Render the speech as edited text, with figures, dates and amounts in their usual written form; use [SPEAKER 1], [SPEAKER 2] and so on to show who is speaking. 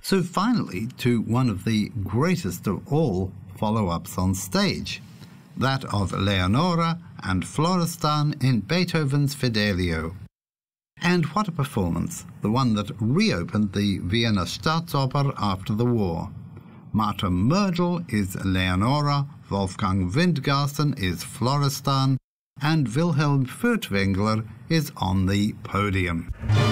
[SPEAKER 1] So finally, to one of the greatest of all follow-ups on stage, that of Leonora and Florestan in Beethoven's Fidelio. And what a performance, the one that reopened the Vienna Staatsoper after the war. Martha Mördl is Leonora, Wolfgang Windgarsten is Florestan, and Wilhelm Furtwängler is on the podium.